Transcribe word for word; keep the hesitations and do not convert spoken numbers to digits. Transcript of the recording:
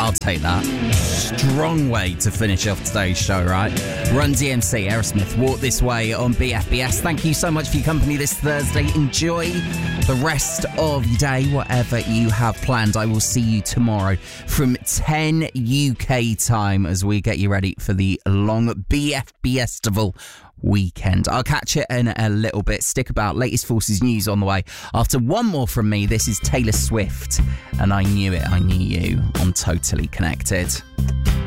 I'll take that. Strong way to finish off today's show, right? Run D M C, Aerosmith, Walk This Way on B F B S. Thank you so much for your company this Thursday. Enjoy the rest of your day, whatever you have planned. I will see you tomorrow from ten U K time as we get you ready for the long B F B Festival weekend. I'll catch you in a little bit. Stick about. Latest Forces news on the way. After one more from me, this is Taylor Swift, and I Knew It, I Knew You on Totally Connected.